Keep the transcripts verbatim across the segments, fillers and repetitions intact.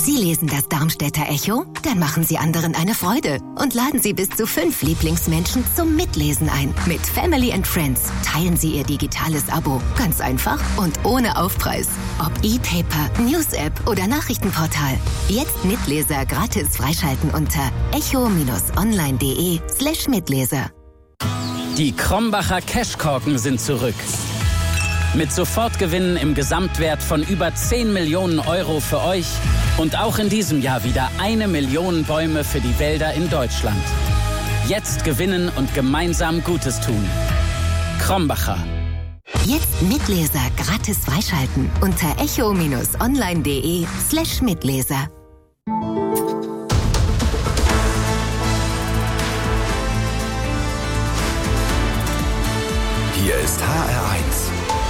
Sie lesen das Darmstädter Echo? Dann machen Sie anderen eine Freude und laden Sie bis zu fünf Lieblingsmenschen zum Mitlesen ein. Mit Family and Friends teilen Sie Ihr digitales Abo. Ganz einfach und ohne Aufpreis. Ob E-Paper, News-App oder Nachrichtenportal. Jetzt Mitleser gratis freischalten unter echo-online.de slash Mitleser. Die Krombacher Cashkorken sind zurück. Mit Sofortgewinnen im Gesamtwert von über zehn Millionen Euro für euch und auch in diesem Jahr wieder eine Million Bäume für die Wälder in Deutschland. Jetzt gewinnen und gemeinsam Gutes tun. Krombacher. Jetzt Mitleser gratis freischalten unter echo-online.de slash Mitleser. Hier ist H R eins.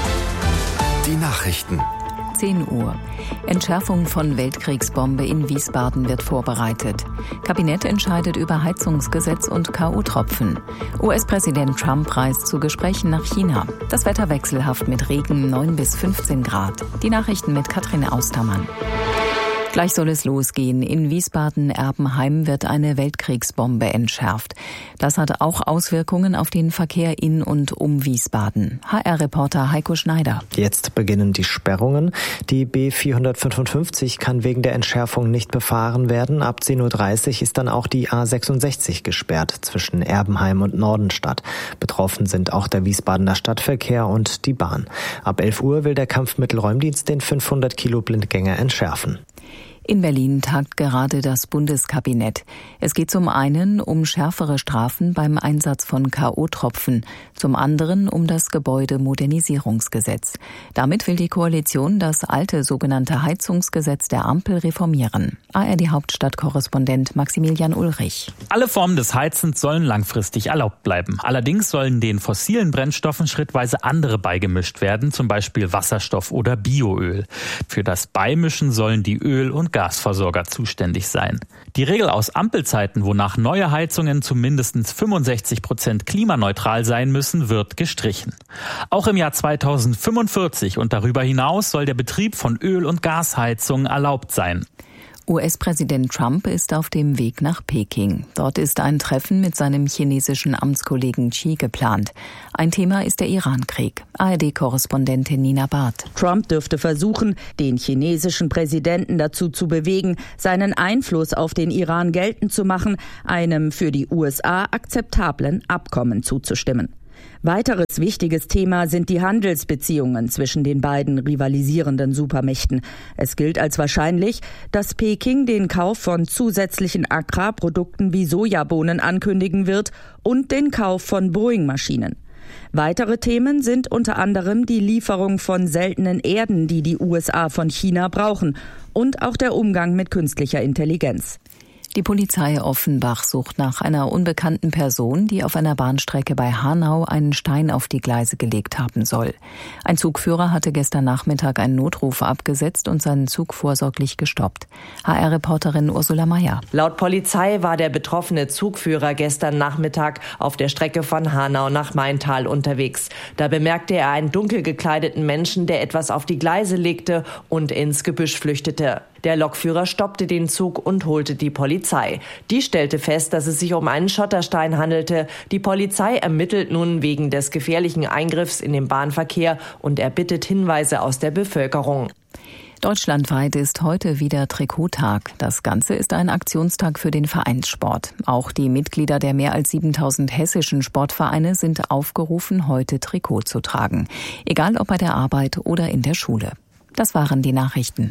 Die Nachrichten. zehn Uhr. Entschärfung von Weltkriegsbombe in Wiesbaden wird vorbereitet. Kabinett entscheidet über Heizungsgesetz und K O-Tropfen. U S-Präsident Trump reist zu Gesprächen nach China. Das Wetter wechselhaft mit Regen neun bis fünfzehn Grad. Die Nachrichten mit Katrin Austermann. Gleich soll es losgehen. In Wiesbaden-Erbenheim wird eine Weltkriegsbombe entschärft. Das hat auch Auswirkungen auf den Verkehr in und um Wiesbaden. H R-Reporter Heiko Schneider. Jetzt beginnen die Sperrungen. Die B vierhundertfünfundfünfzig kann wegen der Entschärfung nicht befahren werden. Ab zehn Uhr dreißig ist dann auch die A sechsundsechzig gesperrt zwischen Erbenheim und Nordenstadt. Betroffen sind auch der Wiesbadener Stadtverkehr und die Bahn. Ab elf Uhr will der Kampfmittelräumdienst den fünfhundert Kilo Blindgänger entschärfen. In Berlin tagt gerade das Bundeskabinett. Es geht zum einen um schärfere Strafen beim Einsatz von K O-Tropfen, zum anderen um das Gebäudemodernisierungsgesetz. Damit will die Koalition das alte sogenannte Heizungsgesetz der Ampel reformieren. A R D-Hauptstadtkorrespondent Maximilian Ulrich. Alle Formen des Heizens sollen langfristig erlaubt bleiben. Allerdings sollen den fossilen Brennstoffen schrittweise andere beigemischt werden, zum Beispiel Wasserstoff oder Bioöl. Für das Beimischen sollen die Öl- und Gasversorger zuständig sein. Die Regel aus Ampelzeiten, wonach neue Heizungen zu mindestens fünfundsechzig Prozent klimaneutral sein müssen, wird gestrichen. Auch im Jahr zweitausendfünfundvierzig und darüber hinaus soll der Betrieb von Öl- und Gasheizungen erlaubt sein. U S-Präsident Trump ist auf dem Weg nach Peking. Dort ist ein Treffen mit seinem chinesischen Amtskollegen Xi geplant. Ein Thema ist der Iran-Krieg. A R D-Korrespondentin Nina Barth. Trump dürfte versuchen, den chinesischen Präsidenten dazu zu bewegen, seinen Einfluss auf den Iran geltend zu machen, einem für die U S A akzeptablen Abkommen zuzustimmen. Weiteres wichtiges Thema sind die Handelsbeziehungen zwischen den beiden rivalisierenden Supermächten. Es gilt als wahrscheinlich, dass Peking den Kauf von zusätzlichen Agrarprodukten wie Sojabohnen ankündigen wird und den Kauf von Boeing-Maschinen. Weitere Themen sind unter anderem die Lieferung von seltenen Erden, die die U S A von China brauchen, und auch der Umgang mit künstlicher Intelligenz. Die Polizei Offenbach sucht nach einer unbekannten Person, die auf einer Bahnstrecke bei Hanau einen Stein auf die Gleise gelegt haben soll. Ein Zugführer hatte gestern Nachmittag einen Notruf abgesetzt und seinen Zug vorsorglich gestoppt. H R-Reporterin Ursula Mayer. Laut Polizei war der betroffene Zugführer gestern Nachmittag auf der Strecke von Hanau nach Maintal unterwegs. Da bemerkte er einen dunkel gekleideten Menschen, der etwas auf die Gleise legte und ins Gebüsch flüchtete. Der Lokführer stoppte den Zug und holte die Polizei. Die stellte fest, dass es sich um einen Schotterstein handelte. Die Polizei ermittelt nun wegen des gefährlichen Eingriffs in den Bahnverkehr und erbittet Hinweise aus der Bevölkerung. Deutschlandweit ist heute wieder Trikottag. Das Ganze ist ein Aktionstag für den Vereinssport. Auch die Mitglieder der mehr als siebentausend hessischen Sportvereine sind aufgerufen, heute Trikot zu tragen. Egal ob bei der Arbeit oder in der Schule. Das waren die Nachrichten.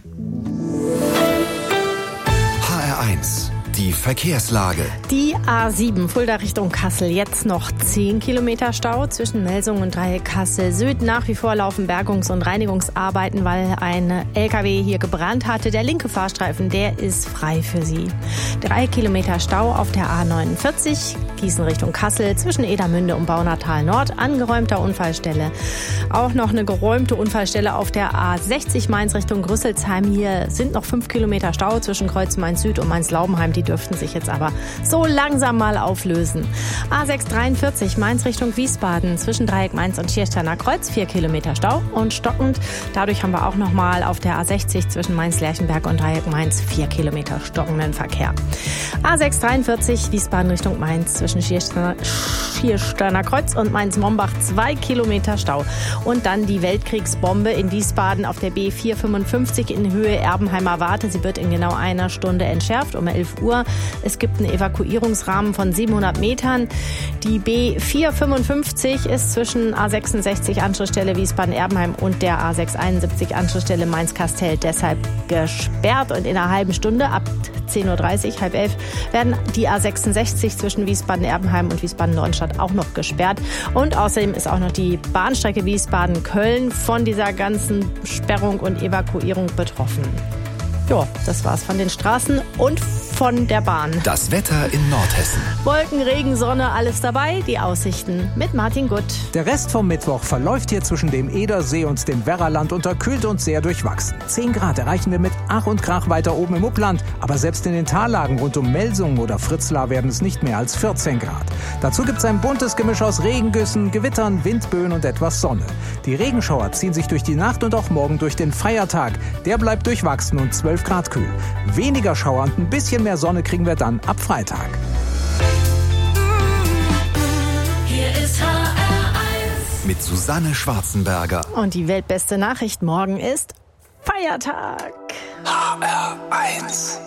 H R eins. Die Verkehrslage. Die A sieben Fulda Richtung Kassel. Jetzt noch zehn Kilometer Stau zwischen Melsungen und Dreieck Kassel Süd. Nach wie vor laufen Bergungs- und Reinigungsarbeiten, weil ein L K W hier gebrannt hatte. Der linke Fahrstreifen, der ist frei für Sie. Drei Kilometer Stau auf der A neunundvierzig. Gießen Richtung Kassel zwischen Edermünde und Baunatal Nord. Angeräumter Unfallstelle. Auch noch eine geräumte Unfallstelle auf der A sechzig Mainz Richtung Rüsselsheim. Hier sind noch fünf Kilometer Stau zwischen Kreuz Mainz Süd und Mainz Laubenheim. Die dürften sich jetzt aber so langsam mal auflösen. A sechs dreiundvierzig Mainz Richtung Wiesbaden zwischen Dreieck Mainz und Schiersteiner Kreuz, vier Kilometer Stau und stockend. Dadurch haben wir auch nochmal auf der A sechzig zwischen Mainz-Lerchenberg und Dreieck Mainz vier Kilometer stockenden Verkehr. A sechs dreiundvierzig Wiesbaden Richtung Mainz zwischen Schiersteiner, Schiersteiner Kreuz und Mainz-Mombach zwei Kilometer Stau. Und dann die Weltkriegsbombe in Wiesbaden auf der B vierhundertfünfundfünfzig in Höhe Erbenheimer Warte. Sie wird in genau einer Stunde entschärft, um elf Uhr. Es gibt einen Evakuierungsrahmen von siebenhundert Metern. Die B vierhundertfünfundfünfzig ist zwischen A sechsundsechzig Anschlussstelle Wiesbaden-Erbenheim und der A sechshunderteinundsiebzig Anschlussstelle Mainz-Kastel deshalb gesperrt. Und in einer halben Stunde ab zehn Uhr dreißig, halb elf, werden die A sechsundsechzig zwischen Wiesbaden-Erbenheim und Wiesbaden-Neustadt auch noch gesperrt. Und außerdem ist auch noch die Bahnstrecke Wiesbaden-Köln von dieser ganzen Sperrung und Evakuierung betroffen. Ja, das war's von den Straßen und von der Bahn. Das Wetter in Nordhessen. Wolken, Regen, Sonne, alles dabei. Die Aussichten mit Martin Gutt. Der Rest vom Mittwoch verläuft hier zwischen dem Edersee und dem Werraland unterkühlt und sehr durchwachsen. zehn Grad erreichen wir mit Ach und Krach weiter oben im Upland. Aber selbst in den Tallagen rund um Melsungen oder Fritzlar werden es nicht mehr als vierzehn Grad. Dazu gibt es ein buntes Gemisch aus Regengüssen, Gewittern, Windböen und etwas Sonne. Die Regenschauer ziehen sich durch die Nacht und auch morgen durch den Feiertag. Der bleibt durchwachsen und zwölf Grad kühl. Weniger Schauer und ein bisschen mehr Sonne kriegen wir dann ab Freitag. Hier ist H R eins mit Susanne Schwarzenberger. Und die weltbeste Nachricht morgen ist Feiertag. H R eins